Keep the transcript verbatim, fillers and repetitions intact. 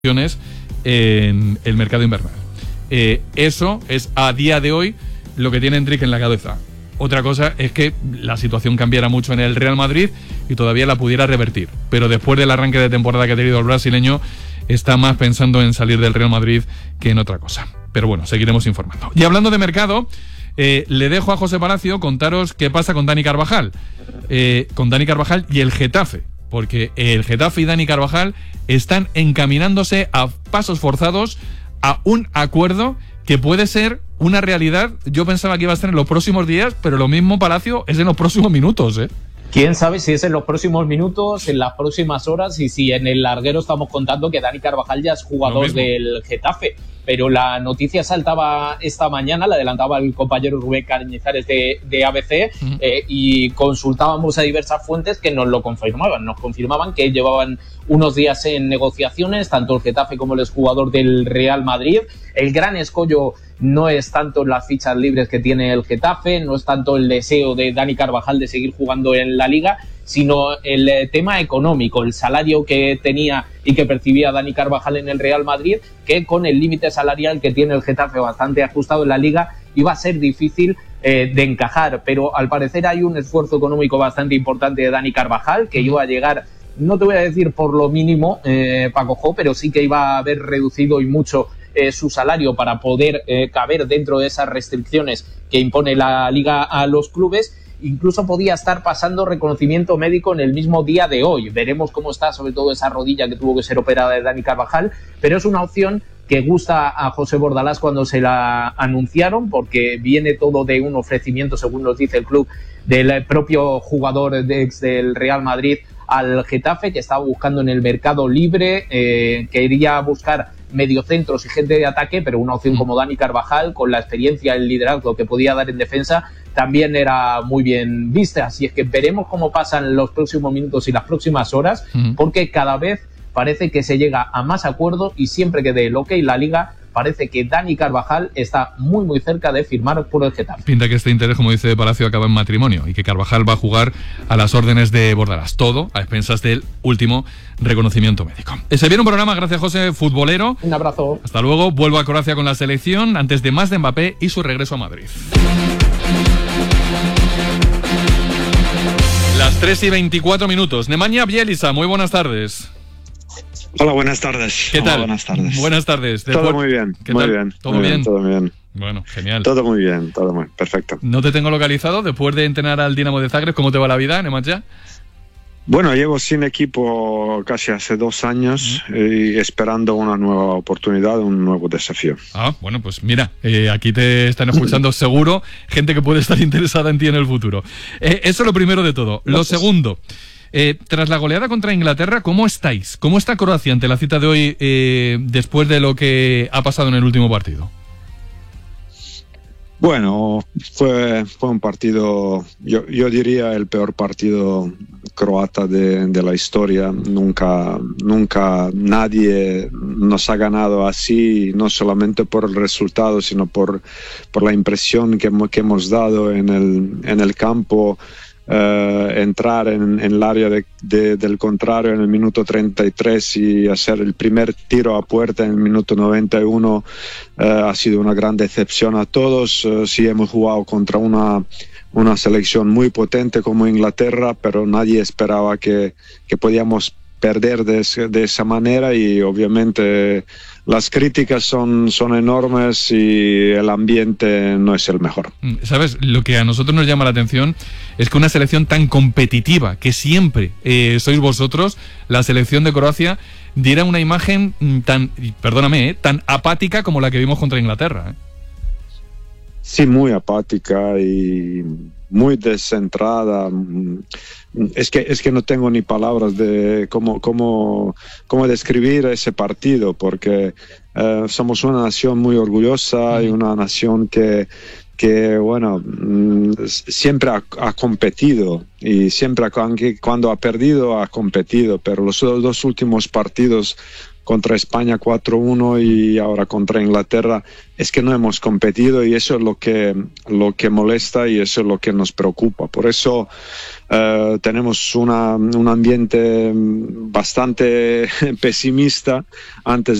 en el mercado invernal. Eh, eso es a día de hoy lo que tiene Enrique en la cabeza. Otra cosa es que la situación cambiara mucho en el Real Madrid y todavía la pudiera revertir. Pero después del arranque de temporada que ha tenido el brasileño, está más pensando en salir del Real Madrid que en otra cosa. Pero bueno, seguiremos informando. Y hablando de mercado, eh, le dejo a José Palacio contaros qué pasa con Dani Carvajal. Eh, con Dani Carvajal y el Getafe. Porque el Getafe y Dani Carvajal están encaminándose a pasos forzados a un acuerdo que puede ser una realidad. Yo pensaba que iba a estar en los próximos días, pero lo mismo, Palacio, es en los próximos minutos, ¿eh? Quién sabe si es en los próximos minutos, en las próximas horas, y si en el larguero estamos contando que Dani Carvajal ya es jugador del Getafe. Pero la noticia saltaba esta mañana, la adelantaba el compañero Rubén Cañizares de, de A B C, uh-huh. eh, y consultábamos a diversas fuentes que nos lo confirmaban. Nos confirmaban que llevaban unos días en negociaciones, tanto el Getafe como el exjugador del Real Madrid. El gran escollo no es tanto las fichas libres que tiene el Getafe, no es tanto el deseo de Dani Carvajal de seguir jugando en la Liga, sino el eh, tema económico, el salario que tenía y que percibía Dani Carvajal en el Real Madrid, que con el límite salarial que tiene el Getafe bastante ajustado en la Liga, iba a ser difícil eh, de encajar. Pero al parecer hay un esfuerzo económico bastante importante de Dani Carvajal, que iba a llegar, no te voy a decir por lo mínimo, eh, Paco Jo, pero sí que iba a haber reducido y mucho Eh, su salario para poder eh, caber dentro de esas restricciones que impone la Liga a los clubes. Incluso podía estar pasando reconocimiento médico en el mismo día de hoy. Veremos cómo está, sobre todo esa rodilla que tuvo que ser operada de Dani Carvajal, pero es una opción que gusta a José Bordalás cuando se la anunciaron, porque viene todo de un ofrecimiento, según nos dice el club, del propio jugador de ex del Real Madrid al Getafe, que estaba buscando en el mercado libre, eh, quería buscar mediocentros y gente de ataque, pero una opción como Dani Carvajal, con la experiencia y el liderazgo que podía dar en defensa, también era muy bien vista. Así es que veremos cómo pasan los próximos minutos y las próximas horas, uh-huh. porque cada vez parece que se llega a más acuerdos, y siempre que dé el ok la Liga, parece que Dani Carvajal está muy muy cerca de firmar por el Getafe. Pinta que este interés, como dice Palacio, acaba en matrimonio, y que Carvajal va a jugar a las órdenes de Bordalás. Todo a expensas del último reconocimiento médico. Se viene un programa, gracias José, futbolero. Un abrazo. Hasta luego. Vuelvo a Croacia con la selección, antes de más de Mbappé y su regreso a Madrid. Las tres y veinticuatro minutos. Nemanja Bjelica, muy buenas tardes. Hola, buenas tardes. ¿Qué tal? Hola, buenas tardes. Buenas tardes. Después... Todo muy bien, ¿Qué muy tal? bien. ¿Todo muy bien? bien? Todo muy bien. Bueno, genial. Todo muy bien, todo muy perfecto. No te tengo localizado después de entrenar al Dinamo de Zagreb. ¿Cómo te va la vida, Nemanja? Bueno, llevo sin equipo casi hace dos años, uh-huh. y esperando una nueva oportunidad, un nuevo desafío. Ah, bueno, pues mira, eh, aquí te están escuchando seguro gente que puede estar interesada en ti en el futuro. Eh, eso es lo primero de todo. Lo segundo, eh, tras la goleada contra Inglaterra, ¿cómo estáis? ¿Cómo está Croacia ante la cita de hoy, eh, después de lo que ha pasado en el último partido? Bueno, fue, fue un partido, yo, yo diría el peor partido croata de, de la historia. Nunca, nunca nadie nos ha ganado así, no solamente por el resultado, sino por, por la impresión que, que hemos dado en el, en el campo. Uh, entrar en, en el área de, de, del contrario en el minuto treinta y tres y hacer el primer tiro a puerta en el minuto noventa y uno uh, ha sido una gran decepción a todos. Uh, sí hemos jugado contra una, una selección muy potente como Inglaterra, pero nadie esperaba que, que podíamos perder de, de esa manera, y obviamente las críticas son, son enormes y el ambiente no es el mejor. ¿Sabes? Lo que a nosotros nos llama la atención es que una selección tan competitiva, que siempre eh, sois vosotros, la selección de Croacia, diera una imagen tan, perdóname, eh, tan apática como la que vimos contra Inglaterra. ¿eh? Sí, muy apática y muy descentrada. Es que, es que no tengo ni palabras de cómo, cómo, cómo describir ese partido, porque eh, somos una nación muy orgullosa, y una nación que, que bueno, siempre ha, ha competido, y siempre, aunque cuando ha perdido, ha competido, pero los dos últimos partidos contra España cuatro uno y ahora contra Inglaterra, es que no hemos competido y eso es lo que, lo que molesta y eso es lo que nos preocupa. Por eso uh, tenemos una, un ambiente bastante pesimista antes